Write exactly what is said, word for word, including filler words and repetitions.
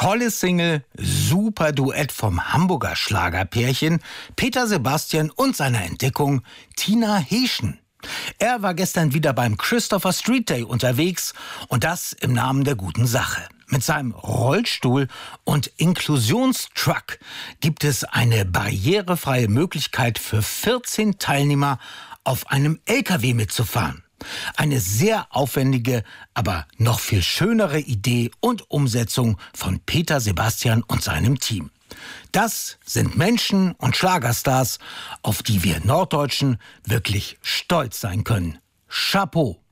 Tolle Single, super Duett vom Hamburger Schlagerpärchen Peter Sebastian und seiner Entdeckung Tina Heeschen. Er war gestern wieder beim Christopher Street Day unterwegs und das im Namen der guten Sache. Mit seinem Rollstuhl und Inklusionstruck gibt es eine barrierefreie Möglichkeit für vierzehn Teilnehmer auf einem L K W mitzufahren. Eine sehr aufwendige, aber noch viel schönere Idee und Umsetzung von Peter Sebastian und seinem Team. Das sind Menschen und Schlagerstars, auf die wir Norddeutschen wirklich stolz sein können. Chapeau!